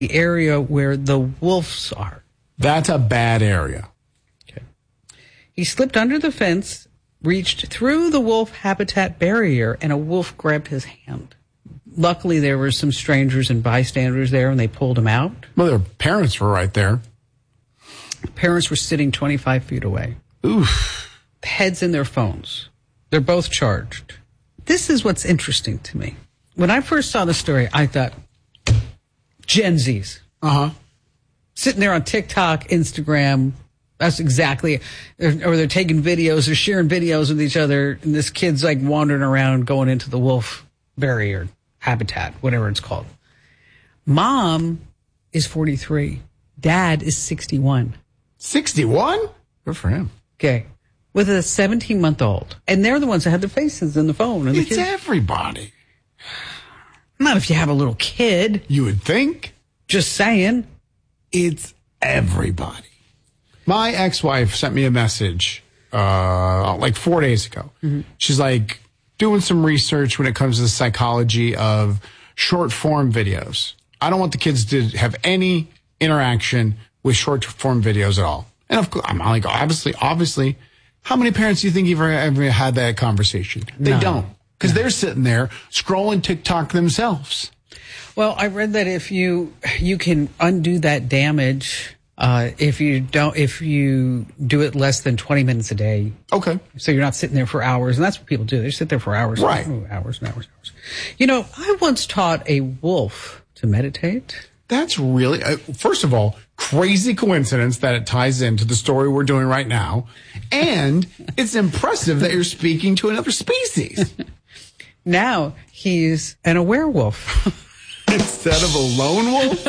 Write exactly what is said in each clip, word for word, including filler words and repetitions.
the area where the wolves are. That's a bad area. Okay. He slipped under the fence, reached through the wolf habitat barrier, and a wolf grabbed his hand. Luckily, there were some strangers and bystanders there, and they pulled him out. Well, their parents were right there. Parents were sitting twenty-five feet away. Oof. Heads in their phones. They're both charged. This is what's interesting to me. When I first saw the story, I thought, Gen Zs. Uh-huh. Sitting there on TikTok, Instagram. That's exactly, or they're taking videos, they're sharing videos with each other, and this kid's like wandering around going into the wolf barrier, habitat, whatever it's called. Mom is forty-three. Dad is sixty-one. sixty-one? Good for him. Okay. With a seventeen-month-old. And they're the ones that had their faces in the phone. And the It's kids. everybody. Not if you have a little kid. You would think. Just saying. It's everybody. My ex-wife sent me a message uh, like four days ago. Mm-hmm. She's like doing some research when it comes to the psychology of short-form videos. I don't want the kids to have any interaction with short-form videos at all. And of course, I'm like, obviously, obviously, how many parents do you think you've ever, ever had that conversation? They No. don't. Because No. they're sitting there scrolling TikTok themselves. Well, I read that if you you can undo that damage uh, if you don't if you do it less than twenty minutes a day. Okay. So you're not sitting there for hours, and that's what people do. They sit there for hours, Right? Oh, hours and hours and hours. You know, I once taught a wolf to meditate. That's really, uh, first of all, crazy coincidence that it ties into the story we're doing right now. And it's impressive that you're speaking to another species. Now he's an a werewolf. Instead of a lone wolf?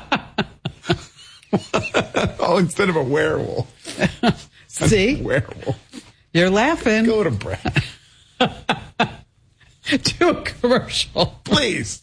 Oh, instead of a werewolf. See? A werewolf. You're laughing. Go to break. Do a commercial. Please.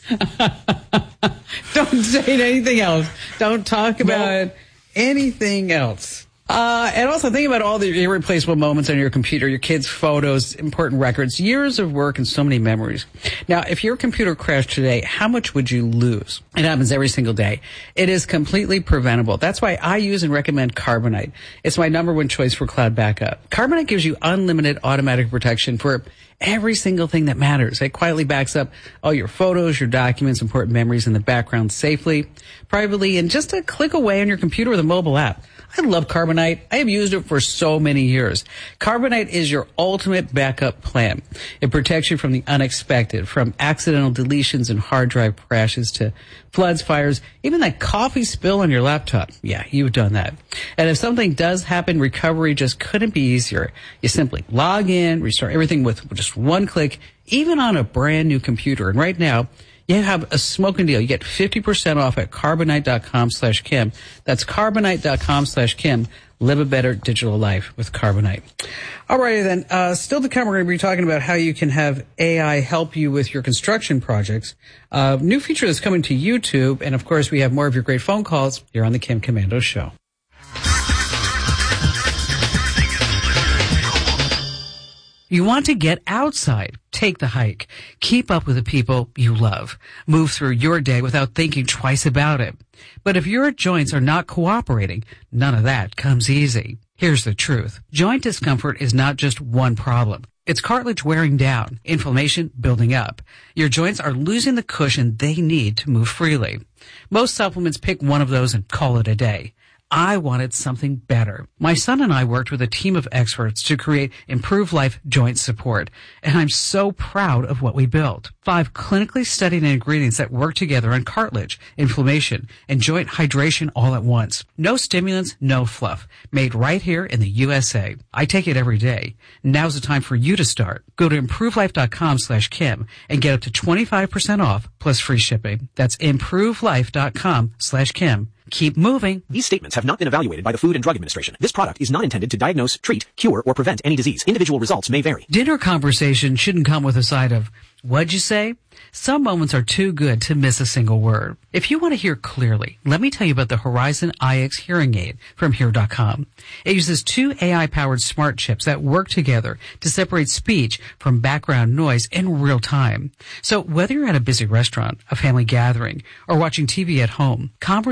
Don't say anything else. Don't talk about No. anything else. Uh, and also think about all the irreplaceable moments on your computer, your kids' photos, important records, years of work, and so many memories. Now, if your computer crashed today, how much would you lose? It happens every single day. It is completely preventable. That's why I use and recommend Carbonite. It's my number one choice for cloud backup. Carbonite gives you unlimited automatic protection for every single thing that matters. It quietly backs up all your photos, your documents, important memories in the background safely, privately, and just a click away on your computer with a mobile app. I love Carbonite. I have used it for so many years. Carbonite is your ultimate backup plan. It protects you from the unexpected, from accidental deletions and hard drive crashes to floods, fires, even that coffee spill on your laptop. Yeah, you've done that. And if something does happen, recovery just couldn't be easier. You simply log in, restart everything with just one click, even on a brand new computer. And right now, you have a smoking deal. You get fifty percent off at carbonite.com slash Kim. That's carbonite.com slash Kim. Live a better digital life with Carbonite. All righty then. Uh, still to come, we're going to be talking about how you can have A I help you with your construction projects. Uh, new feature that's coming to YouTube. And of course, we have more of your great phone calls here on the Kim Komando Show. You want to get outside. Take the hike. Keep up with the people you love. Move through your day without thinking twice about it. But if your joints are not cooperating, none of that comes easy. Here's the truth. Joint discomfort is not just one problem. It's cartilage wearing down, inflammation building up. Your joints are losing the cushion they need to move freely. Most supplements pick one of those and call it a day. I wanted something better. My son and I worked with a team of experts to create Improve Life Joint Support, and I'm so proud of what we built. Five clinically studied ingredients that work together on cartilage, inflammation, and joint hydration all at once. No stimulants, no fluff. Made right here in the U S A. I take it every day. Now's the time for you to start. Go to improvelife.com slash Kim and get up to twenty-five percent off plus free shipping. That's improvelife.com slash Kim. Keep moving. These statements have not been evaluated by the Food and Drug Administration. This product is not intended to diagnose, treat, cure, or prevent any disease. Individual results may vary. Dinner conversation shouldn't come with a side of, What'd you say? Some moments are too good to miss a single word. If you want to hear clearly, let me tell you about the Horizon I X hearing aid from Hear dot com. It uses two A I-powered smart chips that work together to separate speech from background noise in real time. So whether you're at a busy restaurant, a family gathering, or watching T V at home, conversation